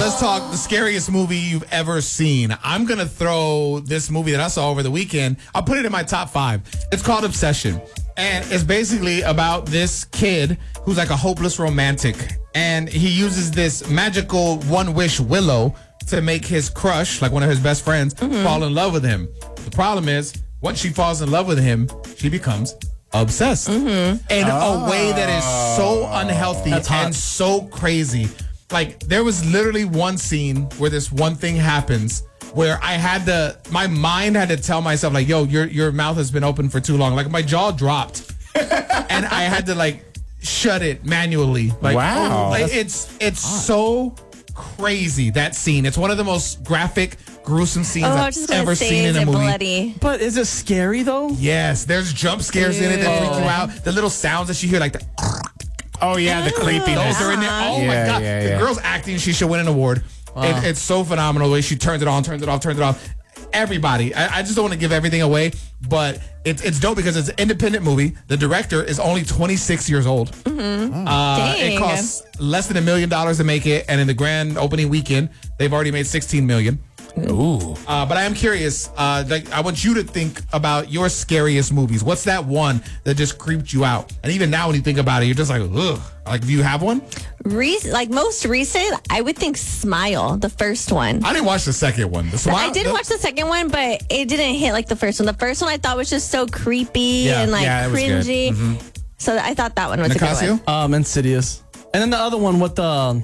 let's talk the scariest movie you've ever seen. I'm going to throw this movie that I saw over the weekend. I'll put it in my top 5. It's called Obsession. And it's basically about this kid who's like a hopeless romantic. And he uses this magical one-wish willow to make his crush, like one of his best friends, fall in love with him. The problem is, once she falls in love with him, she becomes obsessed in a way that is so unhealthy and so crazy. Like, there was literally one scene where this one thing happens where my mind had to tell myself, like, yo, your mouth has been open for too long. Like, my jaw dropped and I had to, like, shut it manually. Like, wow. Like, it's so crazy, that scene. It's one of the most graphic, gruesome scenes I've ever seen in a movie. Bloody? But is it scary, though? Yes, there's jump scares in it that freak you out. The little sounds that you hear, like the... Oh, yeah, the creepiness. Those are in there. Oh, my God. The girl's acting, she should win an award. It's so phenomenal the way she turns it on, turns it off, turns it off. Everybody. I just don't want to give everything away, but it's dope because it's an independent movie. The director is only 26 years old. It costs less than $1 million to make it, and in the grand opening weekend, they've already made $16 million. Ooh. But I am curious. I want you to think about your scariest movies. What's that one that just creeped you out? And even now, when you think about it, you're just like, ugh. Like, do you have one? Most recent, I would think Smile, the first one. I didn't watch the second one. I did watch the second one, but it didn't hit like the first one. The first one I thought was just so creepy and like cringy. So I thought that one was Nicasio? a good one. Insidious. And then the other one with the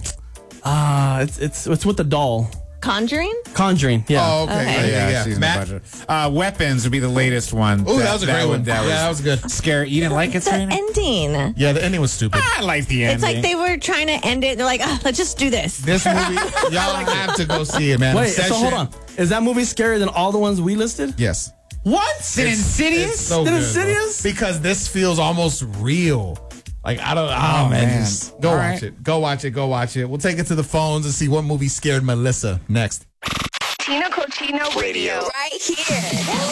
it's with the doll. Conjuring, yeah. Oh, okay. Yeah. Matt? Weapons would be the latest one. Oh, that was a great one. That was good. Scary. You didn't like it, The Serena? ending. Yeah, the ending was stupid. I like the ending. It's like they were trying to end it. They're like, let's just do this. This movie, y'all have to go see it, man. Wait, Obsession. so hold on. Is that movie scarier than all the ones we listed? Yes. What? Insidious? It's so good, Insidious? bro. Because this feels almost real. Like, I don't... Oh, man. Just go watch it. Go watch it. Go watch it. We'll take it to the phones and see what movie scared Melissa next. Tino Cochino Radio. Right here.